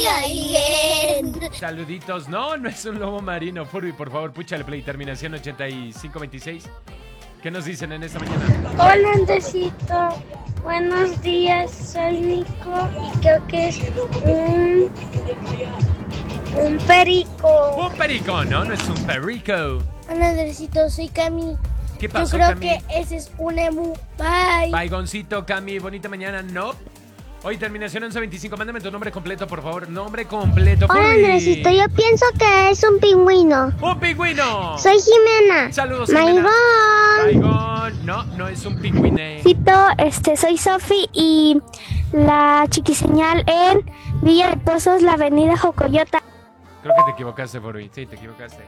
Saluditos. No, no es un lobo marino. Furby, por favor, púchale play. Terminación 8526. ¿Qué nos dicen en esta mañana? Hola, Andresito. Buenos días, soy Nico y creo que es un perico. Un perico, no, no es un perico. Hola, Andresito, soy Cami. ¿Qué pasó, Yo creo Cami? que ese es un emu. Bye. Baigoncito, Cami, bonita mañana, no. Hoy terminación 1125, mándame tu nombre completo, por favor. Nombre completo, Hola, Furby. Andresito, yo pienso que es un pingüino. ¡Un pingüino! Soy Jimena. Saludos, Jimena. Baigón. No, no es un pingüine. Soy Sofi y la chiquiseñal en Villa de Pozos, la avenida Jocoyota. Creo que te equivocaste, Furby. Sí, te equivocaste.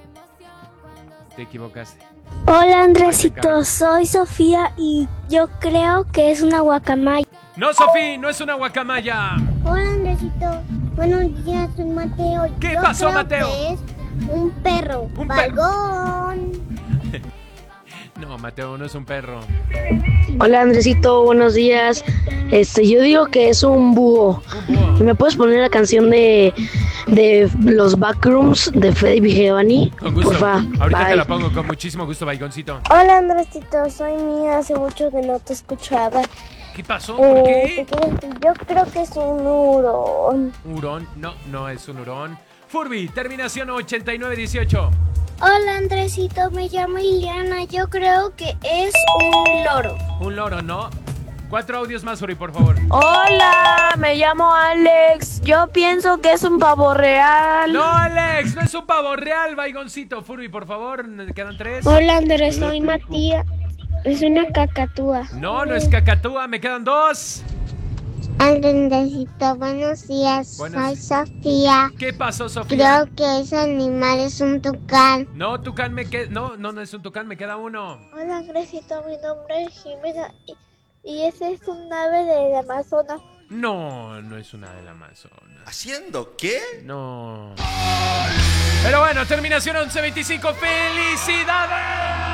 Te equivocaste. Hola, Andresito, soy Sofía y yo creo que es una guacamaya. No, Sofi, no es una guacamaya. Hola, Andresito. Buenos días, soy Mateo. ¿Qué Yo pasó, creo Mateo? Que es un perro. Un Balgón. No, Mateo, no es un perro. Hola, Andresito, buenos días. Yo digo que es un búho. Un búho. ¿Me puedes poner la canción de los Backrooms de Fede y Giovanni? Con gusto. Porfa, Ahorita bye. te la pongo con muchísimo gusto, Baigoncito. Hola, Andresito, soy Mía. Hace mucho que no te escuchaba. ¿Qué pasó? ¿Por qué? Yo creo que es un hurón. Hurón. No, no es un hurón. Furby, terminación 8918. Hola, Andresito, me llamo Ileana. Yo creo que es un loro. Un loro, ¿no? 4 audios más, Furby, por favor. Hola, me llamo Alex. Yo pienso que es un pavo real. No, Alex, no es un pavo real, Baigoncito. Furby, por favor, quedan 3. Hola, Andrés, soy Matías. Es una cacatúa. No, no es cacatúa, me quedan 2. Andresito, buenos días. Buenos- Soy Sofía. ¿Qué pasó, Sofía? Creo que ese animal es un tucán. No, tucán me queda. No, no, no es un tucán, me queda 1. Hola, Andresito, mi nombre es Jimena y ese es un ave del Amazonas. No, no es una del Amazonas. ¿Haciendo qué? No. Pero bueno, terminación 1125. ¡Felicidades!